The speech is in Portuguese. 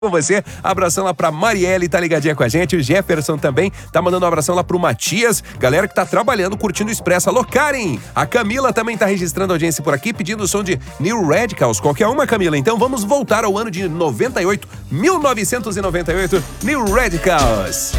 com você. Abração lá pra Marielle, tá ligadinha com a gente. O Jefferson também tá mandando um abração lá pro Matias. Galera que tá trabalhando, curtindo o Expresso. Alô, Karen! A Camila também tá registrando audiência por aqui, pedindo o som de New Radicals. Qualquer uma, Camila. Então vamos voltar ao ano de 98, 1998, New Radicals.